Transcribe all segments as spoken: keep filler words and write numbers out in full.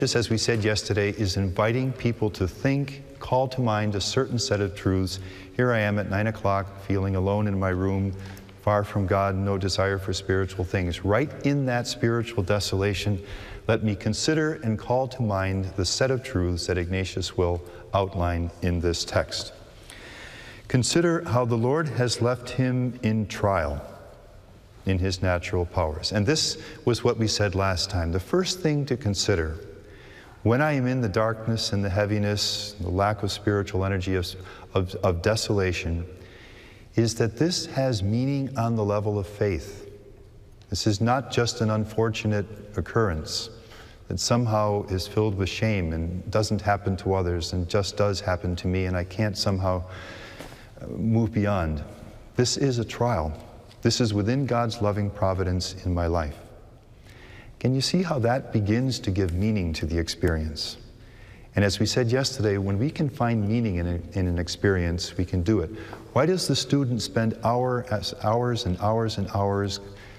This, as we said yesterday, is inviting people to think, call to mind a certain set of truths. Here I am at nine o'clock, feeling alone in my room, far from God, no desire for spiritual things. Right in that spiritual desolation, let me consider and call to mind the set of truths that Ignatius will outline in this text. Consider how the Lord has left him in trial in his natural powers. And this was what we said last time. The first thing to consider when I am in the darkness and the heaviness, the lack of spiritual energy of, of, of desolation, is that this has meaning on the level of faith. This is not just an unfortunate occurrence that somehow is filled with shame and doesn't happen to others and just does happen to me and I can't somehow move beyond. This is a trial. This is within God's loving providence in my life. Can you see how that begins to give meaning to the experience? And as we said yesterday, when we can find meaning in, a, in an experience, we can do it. Why does the student spend hour, hours and hours and hours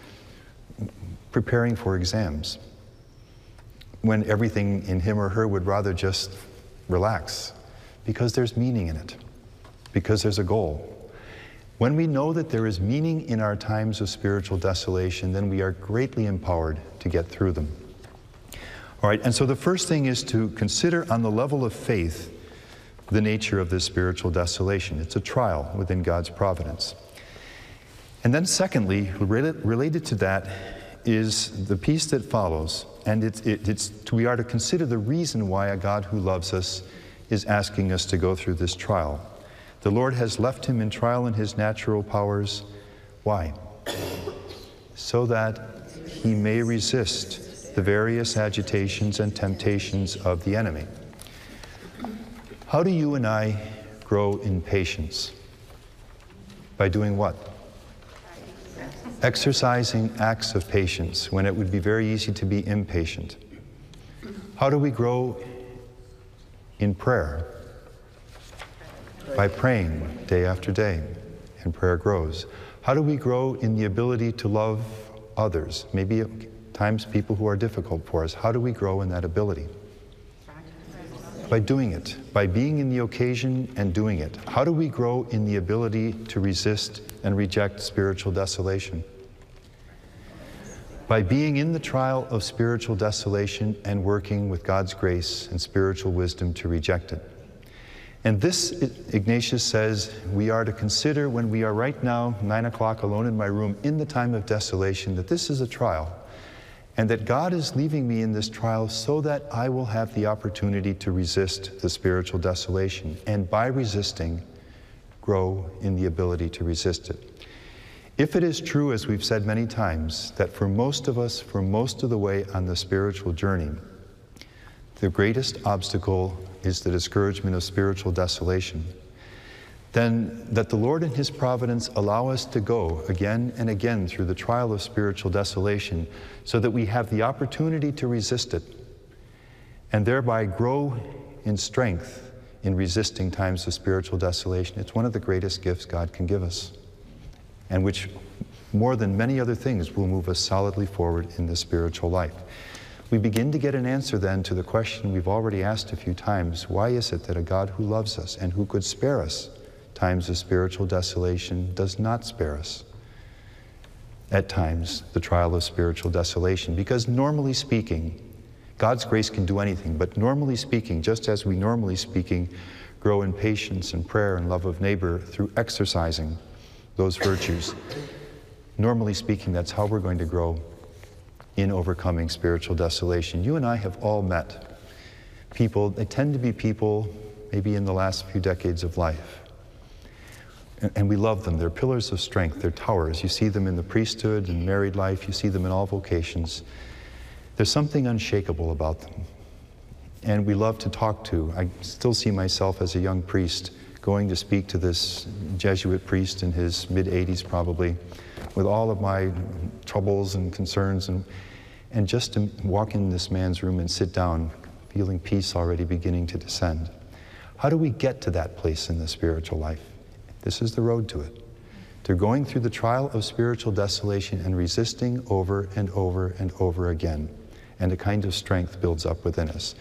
preparing for exams when everything in him or her would rather just relax? Because there's meaning in it, because there's a goal. When we know that there is meaning in our times of spiritual desolation, then we are greatly empowered to get through them. All right, and so the first thing is to consider on the level of faith the nature of this spiritual desolation. It's a trial within God's providence. And then secondly, related to that is the piece that follows, and it's, it, it's, we are to consider the reason why a God who loves us is asking us to go through this trial. The Lord has left him in trial in his natural powers. Why? So that he may resist the various agitations and temptations of the enemy. How do you and I grow in patience? By doing what? Exercising acts of patience when it would be very easy to be impatient. How do we grow in prayer? By praying day after day, and prayer grows. How do we grow in the ability to love others? Maybe at times people who are difficult for us. How do we grow in that ability? By doing it, by being in the occasion and doing it. How do we grow in the ability to resist and reject spiritual desolation? By being in the trial of spiritual desolation and working with God's grace and spiritual wisdom to reject it. And this, Ignatius says, we are to consider when we are right now, nine o'clock, alone in my room, in the time of desolation, that this is a trial, and that God is leaving me in this trial so that I will have the opportunity to resist the spiritual desolation, and by resisting, grow in the ability to resist it. If it is true, as we've said many times, that for most of us, for most of the way on the spiritual journey, the greatest obstacle is the discouragement of spiritual desolation, then that the Lord in his providence allow us to go again and again through the trial of spiritual desolation so that we have the opportunity to resist it and thereby grow in strength in resisting times of spiritual desolation. It's one of the greatest gifts God can give us, and which more than many other things will move us solidly forward in the spiritual life. We begin to get an answer then to the question we've already asked a few times: why is it that a God who loves us and who could spare us times of spiritual desolation does not spare us at times the trial of spiritual desolation? Because normally speaking, God's grace can do anything, but normally speaking, just as we normally speaking grow in patience and prayer and love of neighbor through exercising those virtues, normally speaking, that's how we're going to grow in overcoming spiritual desolation. You and I have all met people. They tend to be people maybe in the last few decades of life. And we love them. They're pillars of strength. They're towers. You see them in the priesthood and married life. You see them in all vocations. There's something unshakable about them. And we love to talk to. I still see myself as a young priest going to speak to this Jesuit priest in his mid eighties probably, with all of my troubles and concerns, and, and just to walk in this man's room and sit down, feeling peace already beginning to descend. How do we get to that place in the spiritual life? This is the road to it. To going through the trial of spiritual desolation and resisting over and over and over again. and a kind of strength builds up within us.